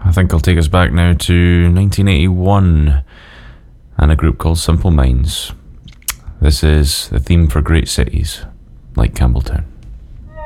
I think I'll take us back now to 1981 and a group called Simple Minds. This is the theme for great cities like Campbelltown.